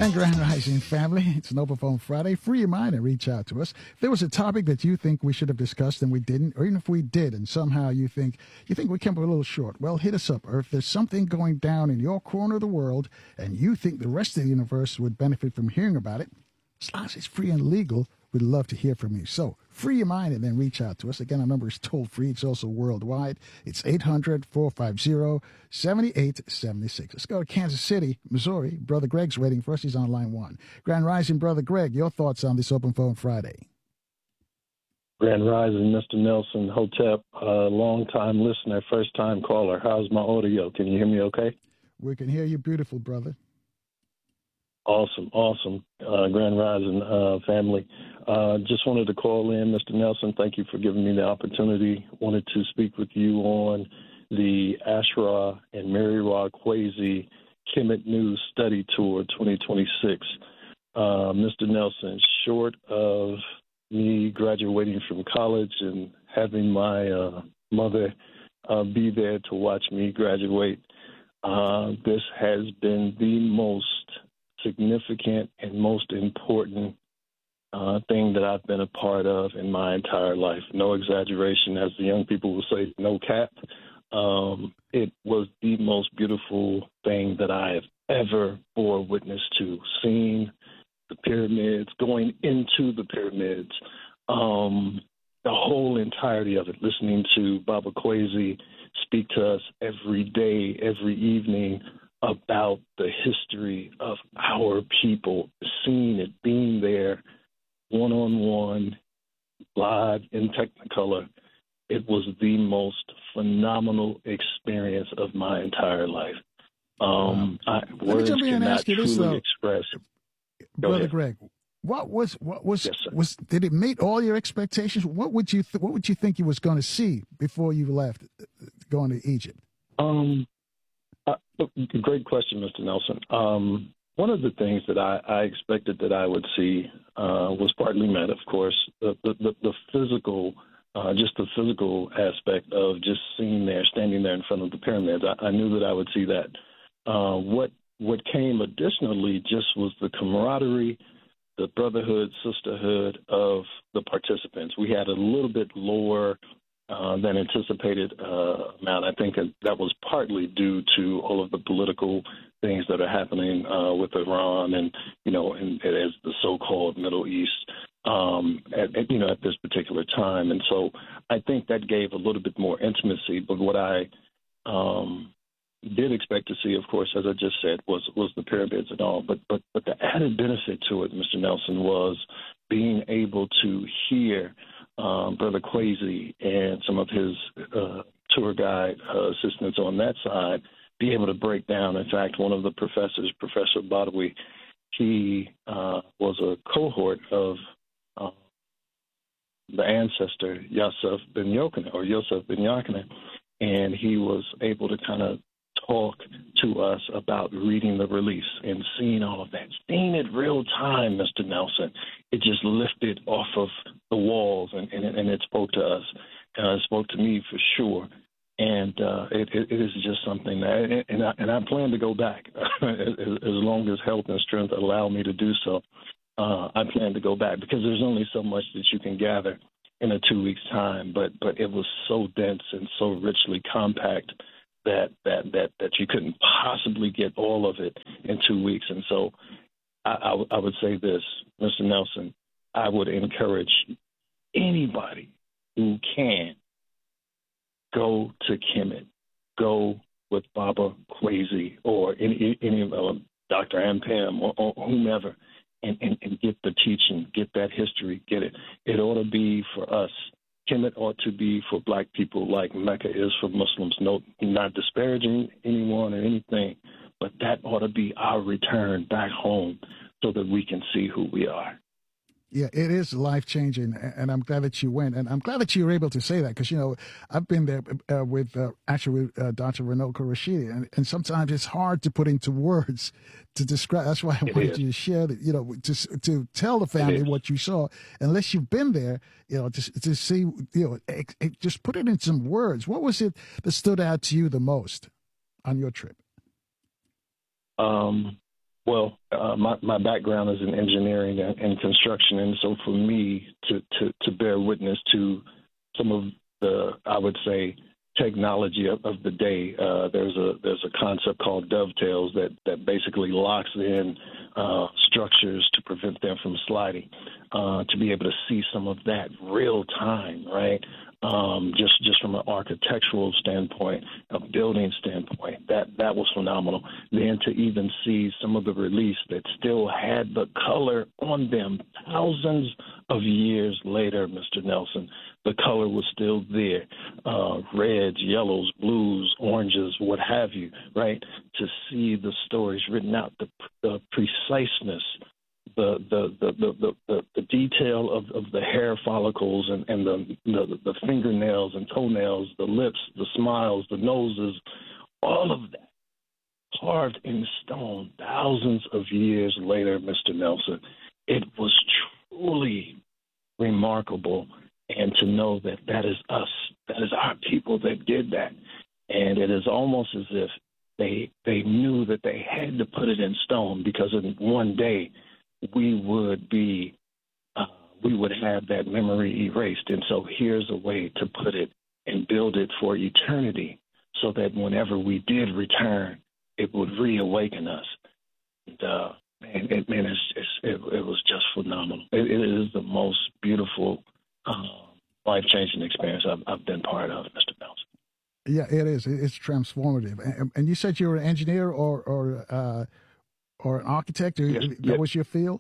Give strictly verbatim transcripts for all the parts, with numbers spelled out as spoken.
And Grand Rising family, it's an Open Phone Friday. Free your mind and reach out to us. If there was a topic that you think we should have discussed and we didn't, or even if we did and somehow you think you think we came up a little short, well, hit us up. Or if there's something going down in your corner of the world and you think the rest of the universe would benefit from hearing about it, as long as it's free and legal, we'd love to hear from you. So free your mind and then reach out to us. Again, our number is toll free. It's also worldwide. It's eight hundred, four five zero, seven eight seven six. Let's go to Kansas City, Missouri. Brother Greg's waiting for us. He's on line one. Grand Rising, Brother Greg, your thoughts on this Open Phone Friday? Grand Rising, Mister Nelson, Hotep, uh, long-time listener, first-time caller. How's my audio? Can you hear me okay? We can hear you beautiful, brother. Awesome, awesome. Uh, Grand Rising uh, family. Uh, just wanted to call in, Mister Nelson. Thank you for giving me the opportunity. Wanted to speak with you on the Ashraf and Mary-Rod Kwesi Kemet News Study Tour twenty twenty-six. Uh, Mister Nelson, short of me graduating from college and having my uh, mother uh, be there to watch me graduate, uh, this has been the most significant and most important uh, thing that I've been a part of in my entire life. No exaggeration, as the young people will say, no cap. Um, it was the most beautiful thing that I have ever bore witness to, seeing the pyramids, going into the pyramids, um, the whole entirety of it, listening to Baba Kwesi speak to us every day, every evening, about the history of our people, seeing it, being there, one-on-one, live in Technicolor. It was the most phenomenal experience of my entire life. Um, wow. I, words cannot truly this, uh, express. Go Brother ahead. Greg, what was what was yes, was did it meet all your expectations? What would you th- what would you think you was going to see before you left, going to Egypt? Um. Uh, great question, Mister Nelson. Um, one of the things that I, I expected that I would see uh, was partly met, of course, the, the, the physical, uh, just the physical aspect of just seeing there, standing there in front of the pyramids. I, I knew that I would see that. Uh, what what came additionally just was the camaraderie, the brotherhood, sisterhood of the participants. We had a little bit lower Uh, than anticipated uh, amount. I think that was partly due to all of the political things that are happening uh, with Iran and, you know, and, and as the so-called Middle East, um, at, at, you know, at this particular time. And so I think that gave a little bit more intimacy. But what I um, did expect to see, of course, as I just said, was was the pyramids and all. But but but the added benefit to it, Mister Nelson, was being able to hear Um, Brother Kwesi and some of his uh, tour guide uh, assistants on that side be able to break down. In fact, one of the professors, Professor Badawi, he uh, was a cohort of uh, the ancestor Yosef ben Yochanan, or Yosef ben Yochanan, and he was able to kind of talk to us about reading the reliefs and seeing all of that, seeing it real time, Mister Nelson. It just lifted off of the walls, and, and, and it spoke to us. Uh, it spoke to me for sure. And uh, it, it, it is just something that, and I, and I plan to go back as, as long as health and strength allow me to do so. Uh, I plan to go back because there's only so much that you can gather in a two weeks time, but but it was so dense and so richly compact that that that that you couldn't possibly get all of it in two weeks. And so I, I, I would say this, Mister Nelson, I would encourage anybody who can go to Kemet, go with Baba Kwesi or any, any of uh, Doctor Ampam or, or whomever, and, and, and get the teaching, get that history, get it. It ought to be for us. Kemet ought to be for black people like Mecca is for Muslims. No, not disparaging anyone or anything, but that ought to be our return back home so that we can see who we are. Yeah, it is life-changing, and I'm glad that you went. And I'm glad that you were able to say that because, you know, I've been there uh, with, uh, actually, with uh, Doctor Runoko Rashidi, and, and sometimes it's hard to put into words to describe. That's why I It wanted is. you to share, the, you know, to, to tell the family what you saw. Unless you've been there, you know, to, to see, you know, it, it, just put it in some words. What was it that stood out to you the most on your trip? Um. Well, uh, my, my background is in engineering and, and construction, and so for me to, to, to bear witness to some of the, I would say, technology of, of the day, uh, there's a there's a concept called dovetails that, that basically locks in uh, structures to prevent them from sliding. Uh, to be able to see some of that real time, right? Um, just just from an architectural standpoint, a building standpoint, that that was phenomenal. Then to even see some of the release that still had the color on them thousands of years later, Mister Nelson, the color was still there, uh, reds, yellows, blues, oranges, what have you, right? To see the stories written out, the, the preciseness, the the, the, the, the, the detail of, of the hair follicles and, and the, the the fingernails and toenails, the lips, the smiles, the noses, all of that carved in stone thousands of years later, Mister Nelson. It was truly remarkable, and to know that that is us, that is our people that did that. And it is almost as if they they knew that they had to put it in stone, because in one day we would be, uh, we would have that memory erased. And so here's a way to put it and build it for eternity, so that whenever we did return, it would reawaken us. And, uh, man, it, man it's, it's, it, it was just phenomenal. It, it is the most beautiful, uh, life-changing experience I've, I've been part of, Mister Nelson. Yeah, it is. It's transformative. And, and you said you were an engineer or or uh, or an architect? Or yes, that yes. was your field?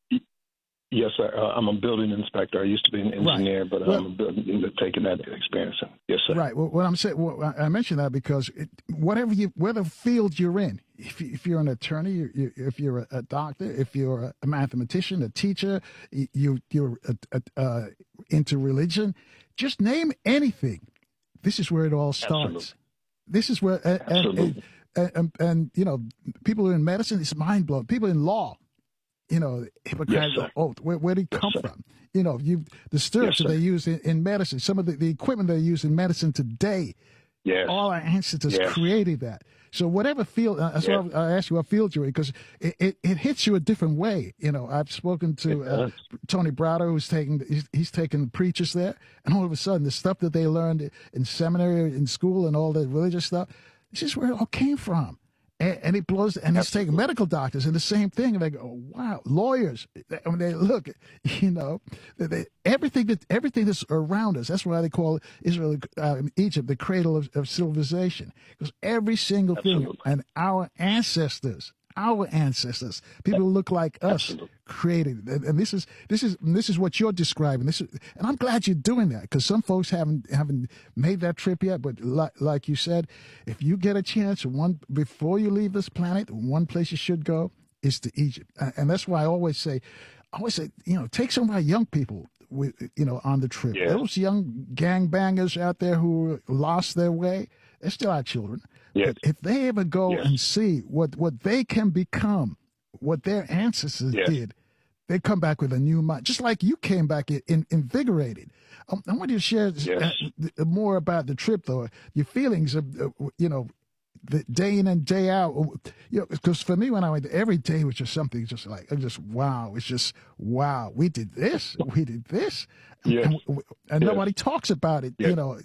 Yes, sir. Uh, I'm a building inspector. I used to be an engineer, right. but well, I'm a building, taking that experience. Yes, sir. Right. Well, what I'm saying, well, I mentioned that because it, whatever you, whatever field you're in, if, you, if you're an attorney, you, you, if you're a, a doctor, if you're a mathematician, a teacher, you, you're a, a, uh, into religion, just name anything. This is where it all starts. Absolutely. This is where, and, and, and, and, and you know, people who are in medicine, it's mind blowing. People in law. You know, Hippocratic yes, oath. Where where did it come yes, from? You know, you the stirrups yes, that they use in, in medicine, some of the, the equipment they use in medicine today. Yes. All our ancestors yes. created that. So whatever field, uh, that's yes. why I asked you what field you're in, because it, it, it hits you a different way. You know, I've spoken to uh, Tony Browder, who's taking he's, he's taking preachers there, and all of a sudden the stuff that they learned in seminary, in school, and all the religious stuff, this is where it all came from. And, and it blows, and it's taking medical doctors and the same thing. And they go, oh, wow, lawyers. I mean, they look, you know, they, they, everything that everything that's around us. That's why they call Israel, uh, Egypt, the cradle of, of civilization, because every single Absolutely. thing, and our ancestors, our ancestors, people who look like us, Absolutely. created it. And, and this is this is this is what you're describing. This is, and I'm glad you're doing that, because some folks haven't haven't made that trip yet. But like, like you said, if you get a chance, one before you leave this planet, one place you should go is to Egypt. And that's why I always say, I always say, you know, take some of our young people with, you know, on the trip. Yeah. Those young gangbangers out there who lost their way, they're still our children. Yes. But if they ever go yes. and see what, what they can become, what their ancestors yes. did, they come back with a new mind, just like you came back in, in, invigorated. Um, I want you to share yes. uh, more about the trip, though, your feelings of, uh, you know, the day in and day out. You know, because for me, when I went, every day was just something just like, just wow. It's just, wow, we did this, we did this. Yes. And, and, and yes. nobody talks about it, yes. you know.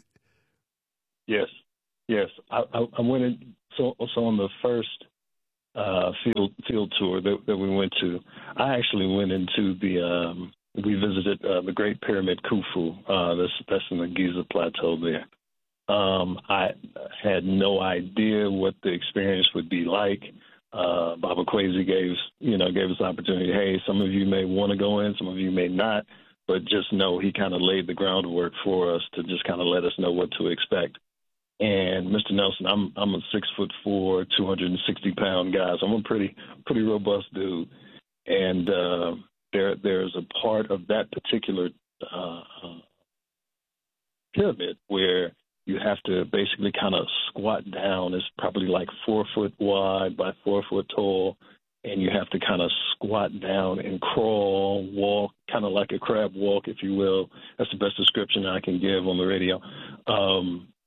Yes. Yes. I, I, I went in, so, so on the first uh, field field tour that, that we went to, I actually went into the, um, we visited uh, the Great Pyramid Khufu. Uh, that's, that's in the Giza Plateau there. Um, I had no idea what the experience would be like. Uh, Baba Kwesi gave, you know, gave us the opportunity. Hey, some of you may want to go in, some of you may not, but just know he kind of laid the groundwork for us to just kind of let us know what to expect. And Mister Nelson, I'm I'm a six foot four, two hundred sixty pound guy, so I'm a pretty pretty robust dude. And uh, there there's a part of that particular uh, pyramid where you have to basically kind of squat down. It's probably like four foot wide by four foot tall, and you have to kind of squat down and crawl, walk, kind of like a crab walk, if you will. That's the best description I can give on the radio. Um,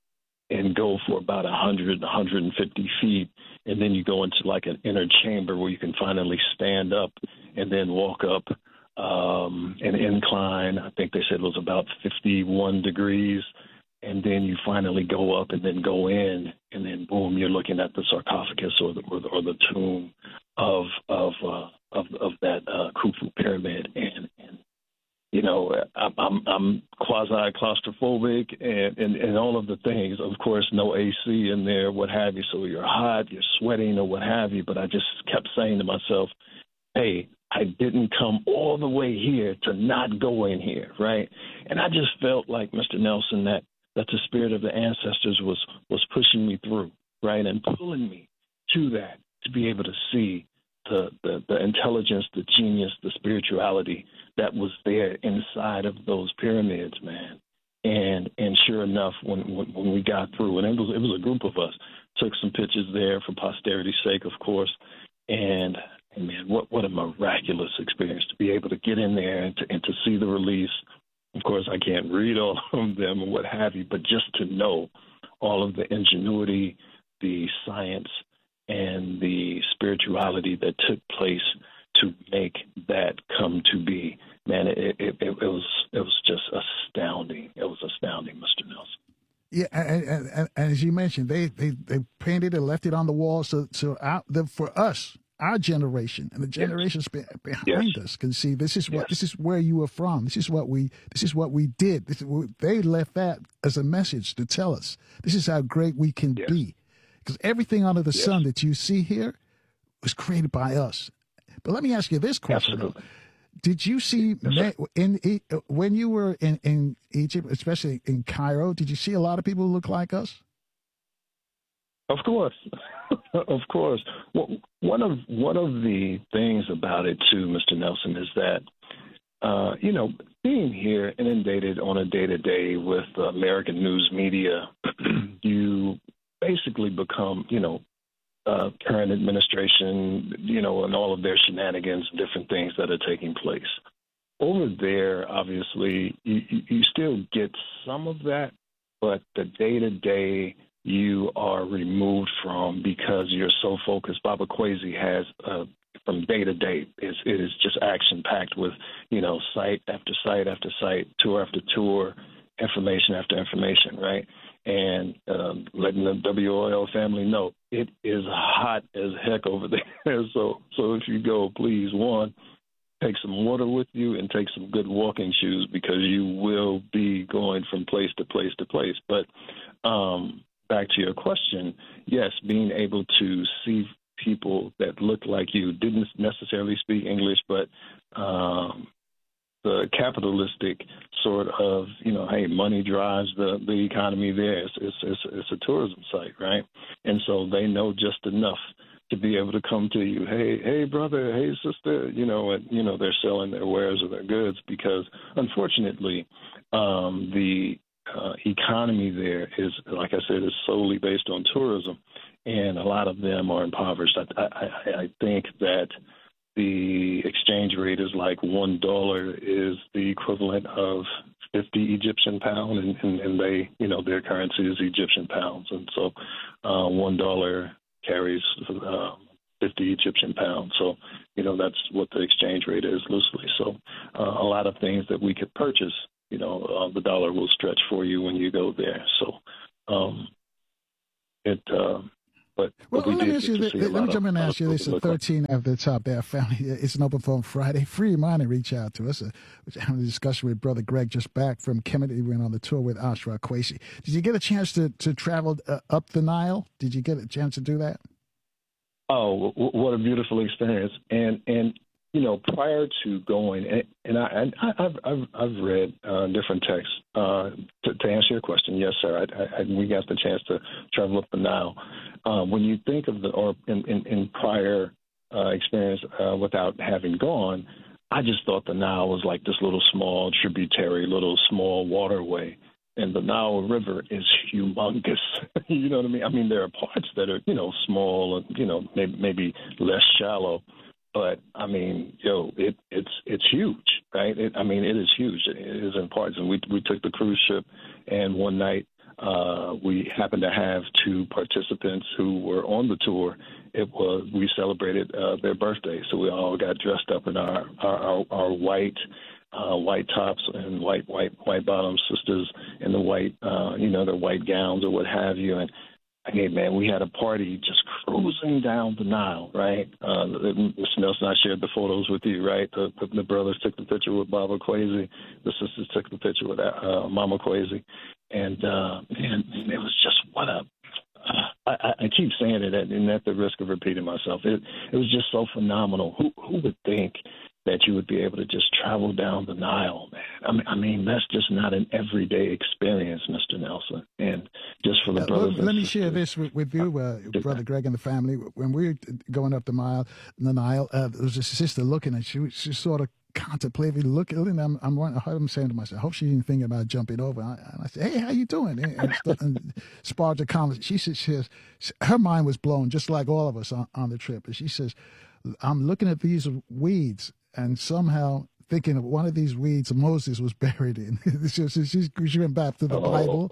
and go for about one hundred, one hundred fifty feet. And then you go into like an inner chamber where you can finally stand up and then walk up um, an incline. I think they said it was about fifty-one degrees. And then you finally go up and then go in, and then boom, you're looking at the sarcophagus or the or the, or the tomb of of uh, of, of that uh, Khufu pyramid. And, and you know, I'm I'm, I'm quasi claustrophobic and, and and all of the things. Of course, no A C in there, what have you. So you're hot, you're sweating, or what have you. But I just kept saying to myself, hey, I didn't come all the way here to not go in here, right? And I just felt like, Mister Nelson, that that the spirit of the ancestors was was pushing me through, right, and pulling me to that, to be able to see the, the, the intelligence, the genius, the spirituality that was there inside of those pyramids, man. And and sure enough, when, when when we got through, and it was it was a group of us, took some pictures there for posterity's sake, of course, and, and man, what what a miraculous experience to be able to get in there and to and to see the reliefs. Of course, I can't read all of them and what have you, but just to know all of the ingenuity, the science, and the spirituality that took place to make that come to be, man, it, it, it, it was it was just astounding. It was astounding, Mister Nelson. Yeah, and, and, and as you mentioned, they, they, they painted and left it on the wall so so out, the, for us, our generation and the generations yes. be, behind yes. us can see this is what yes. this is where you were from. This is what we this is what we did. This is, they left that as a message to tell us this is how great we can yes. be, because everything under the yes. sun that you see here was created by us. But let me ask you this question: though. Did you see yes, in, in when you were in, in Egypt, especially in Cairo? Did you see a lot of people who look like us? Of course, of course. Well, one of one of the things about it too, Mister Nelson, is that uh, you know, being here inundated on a day to day with uh, American news media, you basically become, you know, uh, current administration, you know, and all of their shenanigans, different things that are taking place over there. Obviously, you, you still get some of that, but the day to day you are removed from because you're so focused. Baba Kwesi has, uh, from day to day, is it is just action packed with, you know, site after site after site, tour after tour, information after information, right? And um, letting the W O L family know it is hot as heck over there. So, so if you go, please, one, take some water with you and take some good walking shoes, because you will be going from place to place to place. But um, back to your question, yes, being able to see people that look like you, didn't necessarily speak English, but um, the capitalistic sort of, you know, hey, money drives the, the economy there. It's, it's, it's, it's a tourism site, right? And so they know just enough to be able to come to you, hey, hey, brother, hey, sister, you know, and, you know, they're selling their wares or their goods, because unfortunately um, the uh, economy there is, like I said, is solely based on tourism, and a lot of them are impoverished. I, I, I think that the exchange rate is like one dollar is the equivalent of fifty Egyptian pound, and, and, and they, you know, their currency is Egyptian pounds, and so uh, one dollar carries uh, fifty Egyptian pounds. So, you know, that's what the exchange rate is loosely. So uh, a lot of things that we could purchase, you know, uh, the dollar will stretch for you when you go there. So um, it. Uh, But, well, but we let me ask you this. Let me jump in and ask you this. At thirteen at the top there, family. It's an open phone Friday. Free your mind and reach out to us. Uh, we're having a discussion with Brother Greg just back from Kemet. He went on the tour with Ashra Kwesi. Did you get a chance to, to travel uh, up the Nile? Did you get a chance to do that? Oh, w- what a beautiful experience. And, and you know, prior to going, and, and, I, and I, I've, I've, I've read uh, different texts. Uh, to, to answer your question, yes, sir, I, I, we got the chance to travel up the Nile. Uh, when you think of the, or in, in, in prior uh, experience uh, without having gone, I just thought the Nile was like this little small tributary, little small waterway. And the Nile River is humongous. You know what I mean? I mean, there are parts that are, you know, small and, you know, maybe, maybe less shallow. But, I mean, yo, it, it's it's huge, right? It, I mean, it is huge. It is in parts. And we we took the cruise ship, and one night Uh, we happened to have two participants who were on the tour. It was we celebrated uh, their birthday, so we all got dressed up in our our, our, our white uh, white tops and white white white bottoms. Sisters in the white, uh, you know, their white gowns or what have you. And hey, man, we had a party just cruising down the Nile, right? Uh, Mister Nelson, I shared the photos with you, right? The, the, the brothers took the picture with Baba Kwesi. The sisters took the picture with uh, Mama Kwesi. And, uh, man, it was just what a uh, – I, I keep saying it, and at the risk of repeating myself. It, it was just so phenomenal. Who, who would think that you would be able to just travel down the Nile, man? I mean, I mean that's just not an everyday experience, Mister Nelson. And just for the uh, brothers. Let, let me share this with, with you, uh, Brother Greg and the family. When we were going up the mile, the Nile, uh, there was a sister looking, and she she sort of contemplatively looking. And I'm I'm, I'm saying to myself, I hope she didn't think about jumping over. And I, and I said, hey, how you doing? And, and, and sparked a conversation. She says, she says, her mind was blown, just like all of us on, on the trip. And she says, I'm looking at these weeds, and somehow thinking of one of these weeds Moses was buried in. she, she, she went back to the oh. Bible.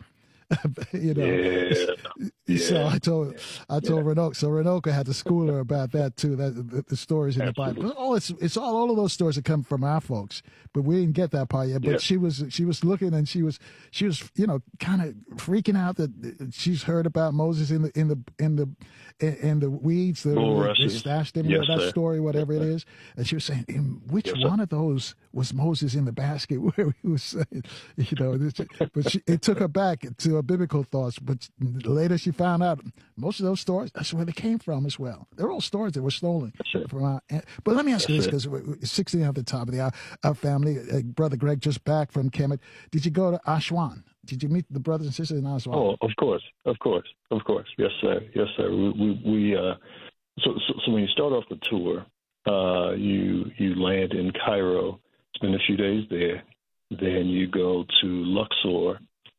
you know, yeah. yeah. so I told I told yeah. Renoka. So Renoka had to school her about that too. That the, the stories in Absolutely. the Bible. Oh, it's it's all all of those stories that come from our folks, but we didn't get that part yet. But yeah. she was she was looking, and she was she was you know kind of freaking out that she's heard about Moses in the in the in the in the weeds. The, they stashed him. Yes, you know, that sir. story, whatever yes, it is. And she was saying, in which yes, one sir. of those was Moses in the basket? Where he was saying, you know, this, but she, it took her back to her biblical thoughts. But later she found out most of those stories, that's where they came from as well. They're all stories that were stolen from our. But let me ask you this, because it's sixteen at the top of the hour. Our family, uh, Brother Greg, just back from Kemet. Did you go to Aswan? Did you meet the brothers and sisters in Aswan? Oh, of course, of course, of course. Yes, sir. Yes, sir. We, we, we uh, so, so, so when you start off the tour, uh, you you land in Cairo, spend a few days there, then you go to Luxor,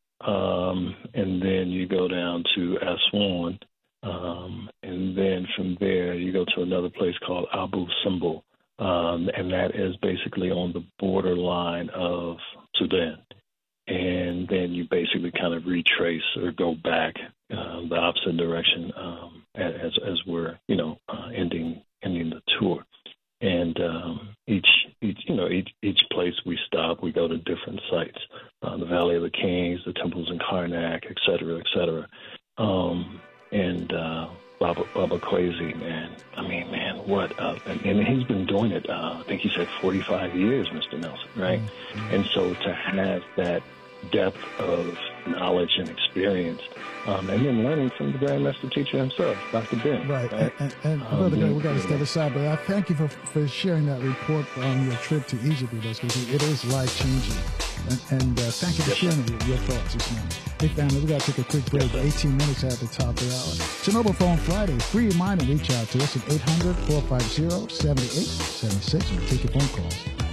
um, and then you go down to Aswan, um, and then from there you go to another place called Abu Simbel, um, and that is basically on the borderline of Sudan. And then you basically kind of retrace or go back uh, the opposite direction um, as as we're you know uh, ending ending the tour. And um, each each you know each each place we stop, we go to different sites, uh, the Valley of the Kings, the temples in Karnak, et cetera, et cetera. Um, and uh, Baba, Baba Kwesi, man, I mean, man, what? Uh, and, and he's been doing it. Uh, I think he said forty-five years, Mister Nelson, right? Mm-hmm. And so to have that depth of knowledge and experience, um, and then learning from the Grand Master Teacher himself, Doctor Ben. Right, right? and, and, and um, Brother Greg, we got to step aside, but I thank you for for sharing that report on your trip to Egypt with us, because it is life-changing. And, and uh, thank you for yes, sharing your, your thoughts this morning. Hey, family, we got to take a quick break. Yes, eighteen minutes at the top of the hour. Chernobyl Phone Friday. Free your mind and reach out to us at eight hundred, four five zero, seven eight seven six. We'll take your phone calls.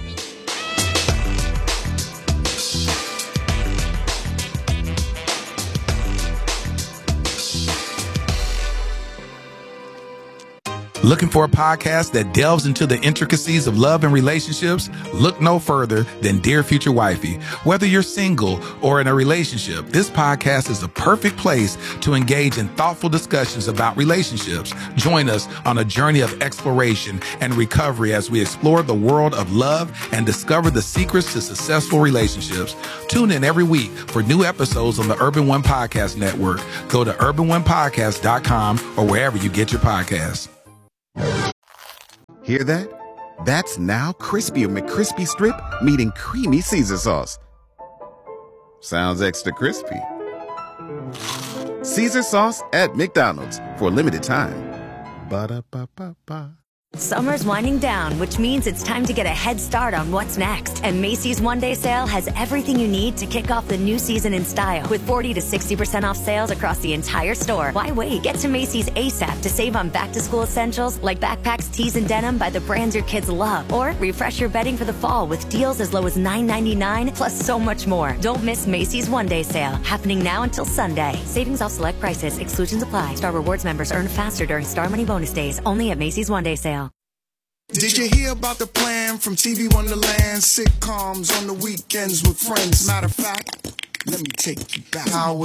Looking for a podcast that delves into the intricacies of love and relationships? Look no further than Dear Future Wifey. Whether you're single or in a relationship, this podcast is a perfect place to engage in thoughtful discussions about relationships. Join us on a journey of exploration and recovery as we explore the world of love and discover the secrets to successful relationships. Tune in every week for new episodes on the Urban One Podcast Network. Go to urban one podcast dot com or wherever you get your podcasts. Hear that? That's now Crispy McCrispy Strip meeting Creamy Caesar Sauce. Sounds extra crispy. Caesar Sauce at McDonald's for a limited time. Ba-da-ba-ba-ba. Summer's winding down, which means it's time to get a head start on what's next. And Macy's One Day Sale has everything you need to kick off the new season in style. With forty to sixty percent off sales across the entire store. Why wait? Get to Macy's ASAP to save on back-to-school essentials like backpacks, tees, and denim by the brands your kids love. Or refresh your bedding for the fall with deals as low as nine ninety-nine, plus so much more. Don't miss Macy's One Day Sale, happening now until Sunday. Savings off select prices. Exclusions apply. Star Rewards members earn faster during Star Money bonus days. Only at Macy's One Day Sale. Did you hear about the plan from T V Wonderland? Sitcoms on the weekends with friends. Matter of fact, let me take you back. How